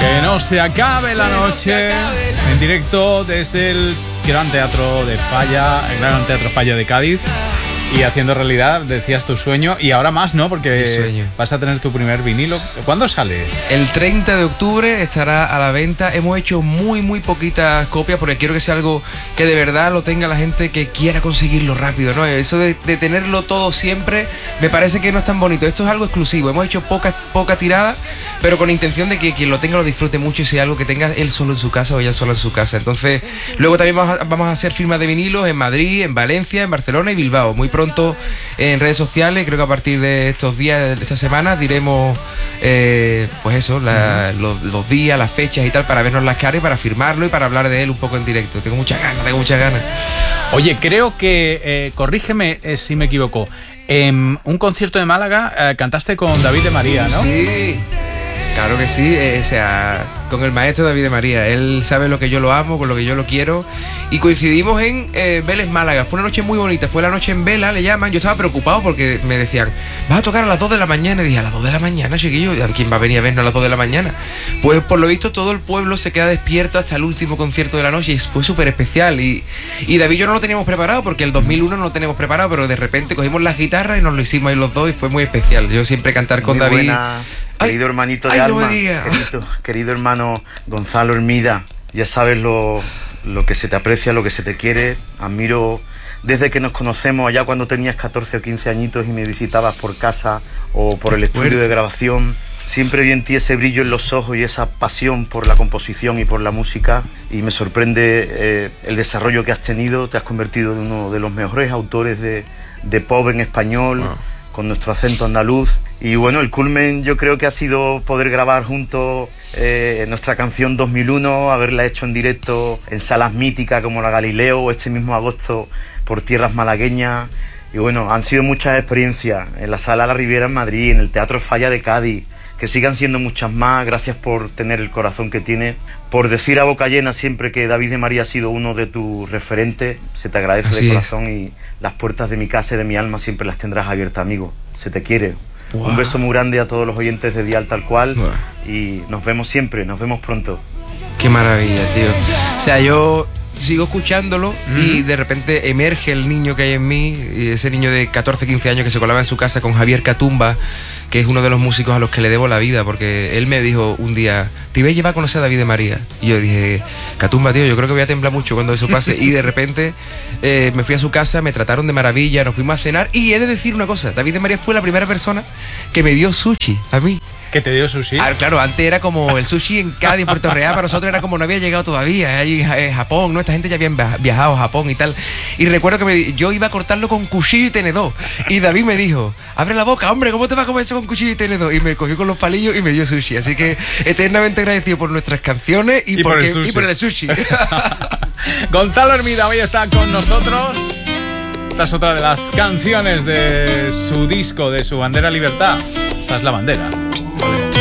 Que no se acabe la noche. En directo desde el Gran Teatro de Falla, el Gran Teatro Falla de Cádiz. Y haciendo realidad, decías, tu sueño. Y ahora más, ¿no? Porque vas a tener tu primer vinilo. ¿Cuándo sale? El 30 de octubre estará a la venta. Hemos hecho muy poquitas copias porque quiero que sea algo que de verdad lo tenga la gente que quiera conseguirlo rápido, ¿no? Eso de tenerlo todo siempre me parece que no es tan bonito. Esto es algo exclusivo. Hemos hecho poca tirada, pero con intención de que quien lo tenga lo disfrute mucho y sea algo que tenga él solo en su casa o ella sola en su casa. Entonces, luego también vamos a hacer firmas de vinilos en Madrid, en Valencia, en Barcelona y Bilbao. Muy pronto en redes sociales, creo que a partir de estos días, de esta semana, diremos pues eso, los días, las fechas y tal, para vernos las caras y para firmarlo y para hablar de él un poco en directo. Tengo muchas ganas. Oye, creo que, corrígeme si me equivoco, en un concierto de Málaga cantaste con David de María, ¿no? Sí. Claro que sí, o sea, con el maestro David de María. Él sabe lo que yo lo amo, con lo que yo lo quiero. Y coincidimos en Vélez, Málaga. Fue una noche muy bonita, fue la noche en vela, le llaman. Yo estaba preocupado porque me decían, vas a tocar a las 2 de la mañana. Y dije, ¿a las 2 de la mañana, chiquillo? ¿Quién va a venir a vernos a las 2 de la mañana? Pues por lo visto todo el pueblo se queda despierto hasta el último concierto de la noche y fue súper especial. Y David y yo no lo teníamos preparado porque el 2001 no lo teníamos preparado, pero de repente cogimos las guitarras y nos lo hicimos ahí los dos y fue muy especial. Yo siempre cantar con David. Buenas. Querido hermanito de alma, querido hermano Gonzalo Hermida, ya sabes lo que se te aprecia, lo que se te quiere. Admiro desde que nos conocemos, allá cuando tenías 14 o 15 añitos y me visitabas por casa o por el estudio de grabación. Siempre vi en ti ese brillo en los ojos y esa pasión por la composición y por la música, y me sorprende el desarrollo que has tenido. Te has convertido en uno de los mejores autores de pop en español. Con nuestro acento andaluz. Y bueno, el culmen yo creo que ha sido poder grabar juntos nuestra canción 2001, haberla hecho en directo en salas míticas como la Galileo o este mismo agosto por tierras malagueñas. Y bueno, han sido muchas experiencias en la Sala La Riviera en Madrid, en el Teatro Falla de Cádiz, que sigan siendo muchas más. Gracias por tener el corazón que tiene, por decir a boca llena siempre que David de María ha sido uno de tus referentes. Se te agradece de corazón y las puertas de mi casa y de mi alma siempre las tendrás abiertas, amigo. Se te quiere. Wow. Un beso muy grande a todos los oyentes de Dial Tal Cual. Wow. Y nos vemos siempre, nos vemos pronto. Qué maravilla, tío. O sea, yo sigo escuchándolo y de repente emerge el niño que hay en mí, y ese niño de 14, 15 años que se colaba en su casa con Javier Catumba, que es uno de los músicos a los que le debo la vida, porque él me dijo un día, te iba a llevar a conocer a David de María. Y yo dije, Catumba, tío, yo creo que voy a temblar mucho cuando eso pase. Y de repente me fui a su casa, me trataron de maravilla, nos fuimos a cenar. Y he de decir una cosa, David de María fue la primera persona que me dio sushi a mí. ¿Que te dio sushi? Claro, antes era como el sushi en Cádiz, en Puerto Real, para nosotros era como no había llegado todavía, allí en Japón, ¿no? Esta gente ya había viajado a Japón y tal. Y recuerdo que yo iba a cortarlo con cuchillo y tenedor. Y David me dijo, abre la boca, hombre, ¿cómo te vas a comer eso con cuchillo y tenedor? Y me cogió con los palillos y me dio sushi. Así que eternamente agradecido por nuestras canciones y por el sushi. Gonzalo Hermida hoy está con nosotros. Esta es otra de las canciones de su disco, de su Bandera Libertad. Esta es La Bandera.